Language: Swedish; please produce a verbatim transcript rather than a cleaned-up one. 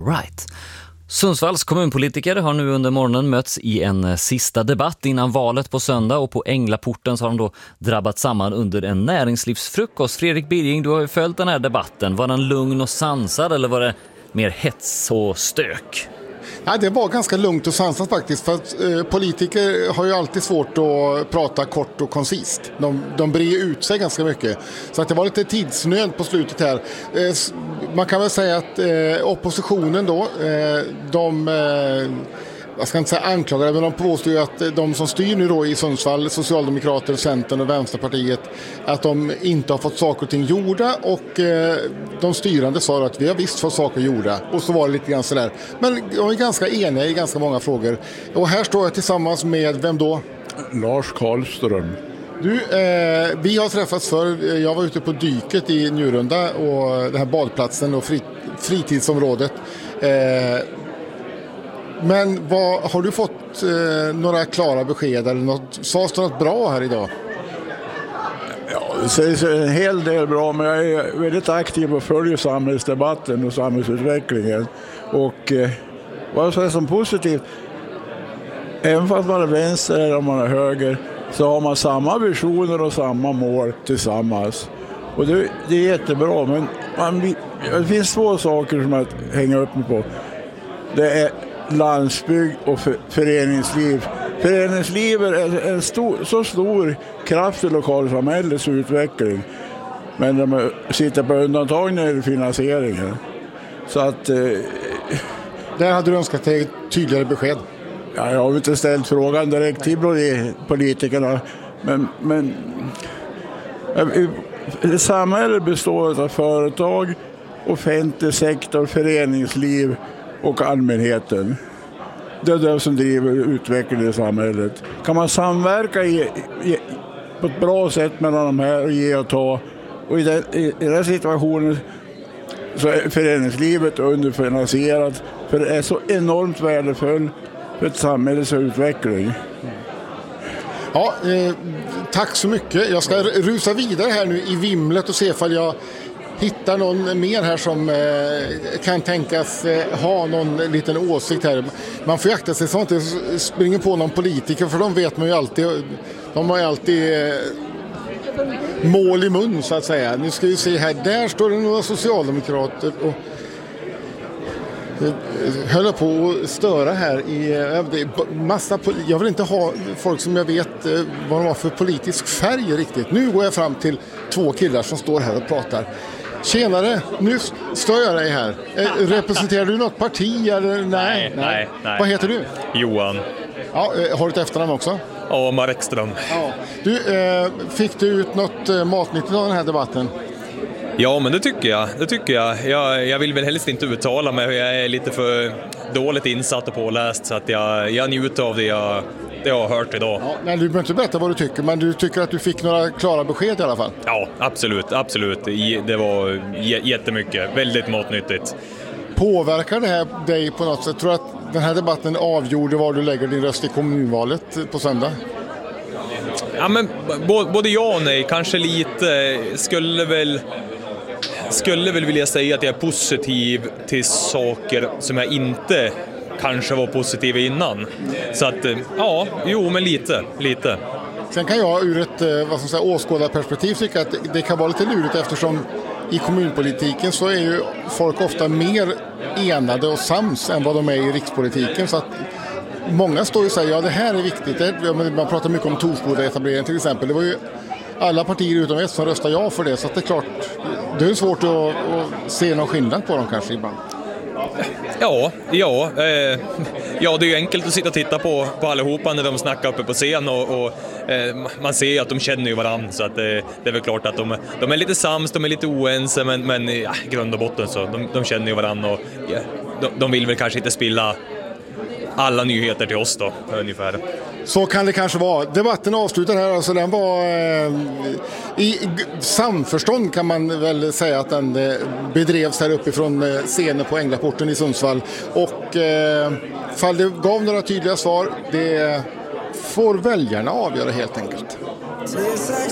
right. Sundsvalls kommunpolitiker har nu under morgonen mötts i en sista debatt innan valet på söndag, och på Änglaporten så har de då drabbat samman under en näringslivsfrukost. Fredrik Birging, du har ju följt den här debatten. Var den lugn och sansad eller var det mer hets och stök? Ja, det var ganska lugnt och sansat faktiskt, för att eh, politiker har ju alltid svårt att prata kort och koncist. De, de brer ut sig ganska mycket. Så att det var lite tidsnöd på slutet här. Eh, man kan väl säga att eh, oppositionen då, eh, de... Eh, jag ska inte säga anklagade, men de påstår ju att de som styr nu då i Sundsvall, Socialdemokrater, Centern och Vänsterpartiet, att de inte har fått saker och ting gjorda, och eh, de styrande sa att vi har visst fått saker gjorda, och så var det lite grann sådär. Men de är ganska eniga i ganska många frågor. Och här står jag tillsammans med, vem då? Lars Karlström. Du, eh, vi har träffats för, jag var ute på dyket i Njurunda och den här badplatsen och frit, fritidsområdet. Eh, Men vad, har du fått eh, några klara besked eller något, sades det något bra här idag? Ja, det sägs en hel del bra, men jag är väldigt aktiv och följer samhällsdebatten och samhällsutvecklingen. Och eh, vad som är som positivt, även fast man är vänster eller om man är höger, så har man samma visioner och samma mål tillsammans. Och det, det är jättebra, men man, det finns två saker som jag hänger upp mig på. Det är landsbygd och för, föreningsliv. Föreningsliv är en stor, så stor kraft i lokalsamhällets utveckling. Men de sitter på undantag när det är finansieringen. Så att... Eh, Där hade du önskat dig tydligare besked. Ja, jag har inte ställt frågan direkt till politikerna. Men... men eh, samhället består av företag, offentlig sektor, föreningsliv och allmänheten. Det är det som driver utvecklingen i samhället. Kan man samverka i, i, på ett bra sätt mellan de här och ge och ta, och i den, i, i den här situationen så är föreningslivet underfinansierat, för det är så enormt värdefullt för ett samhälles utveckling. Ja, eh, tack så mycket. Jag ska rusa vidare här nu i vimlet och se ifall jag hittar någon mer här som eh, kan tänkas eh, ha någon liten åsikt här. Man får akta sig så att inte springer på någon politiker, för de vet man ju alltid, de har ju alltid eh, mål i mun så att säga. Nu ska vi se här, där står det några socialdemokrater och höll på att störa här i massa, jag vill inte ha folk som jag vet vad de har för politisk färg riktigt. Nu går jag fram till två killar som står här och pratar. Tjenare, nu står jag dig här. Representerar du något parti eller? Nej, nej, nej, nej. Vad heter du? Johan. Ja, har du ett efternamn också? Ja, Markström. Ja. Du, fick du ut något matnyttigt av den här debatten? Ja, men det tycker jag. Det tycker jag. jag. Jag vill väl helst inte uttala mig. Jag är lite för dåligt insatt och påläst, så att jag, jag njuter av det jag, det jag har hört idag. Ja, nej, du behöver inte berätta vad du tycker, men du tycker att du fick några klara besked i alla fall? Ja, absolut. absolut. Det var j- jättemycket. Väldigt matnyttigt. Påverkar det här dig på något sätt? Tror du att den här debatten avgjorde var du lägger din röst i kommunvalet på söndag? Ja, men både ja och nej. Kanske lite. Skulle väl... Skulle väl vilja säga att jag är positiv till saker som jag inte kanske var positiv innan. Så att, ja, jo men lite, lite. Sen kan jag ur ett vad ska jag säga, åskådarperspektiv tycka att det kan vara lite lurigt, eftersom i kommunpolitiken så är ju folk ofta mer enade och sams än vad de är i rikspolitiken. Så att många står ju och säger, ja det här är viktigt. Man pratar mycket om Torsboda-etablering till exempel. Det var ju alla partier utom ett som röstar ja för det, så att det är klart, det är svårt att, att se någon skillnad på dem kanske ibland. Ja, ja, eh, ja, det är ju enkelt att sitta och titta på, på allihopa när de snackar uppe på scen, och, och eh, man ser ju att de känner ju varandra, så att eh, det är väl klart att de, de är lite sams, de är lite oense, men, men ja, grund och botten så de, de känner ju varandra, och ja, de, de vill väl kanske inte spilla alla nyheter till oss då, ungefär. Så kan det kanske vara. Debatten avslutar här, alltså den var eh, i samförstånd kan man väl säga att den eh, bedrevs här uppifrån eh, scenen på Änglaporten i Sundsvall. Och eh, fall det gav några tydliga svar, det får väljarna avgöra helt enkelt.